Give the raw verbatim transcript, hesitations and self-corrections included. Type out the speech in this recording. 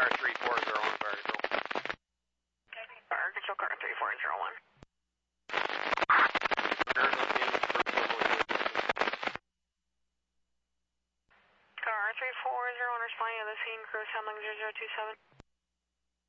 car three four zero one, fire control. Fire control car three four zero one. Car three four zero one responding to the scene, crew handling zero zero two seven.